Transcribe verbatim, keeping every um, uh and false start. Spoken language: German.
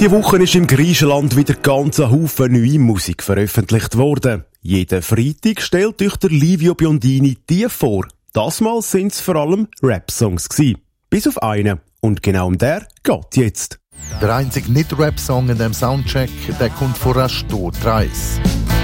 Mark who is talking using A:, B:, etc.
A: Die Woche ist im Griechenland wieder ganz ein Haufen neue Musik veröffentlicht worden. Jeden Freitag stellt euch der Livio Biondini die vor. Das Mal sind es vor allem Rap-Songs gewesen. Bis auf einen. Und genau um der geht jetzt.
B: Der einzige Nicht-Rap-Song in dem Soundcheck, der kommt von Rasto Treis.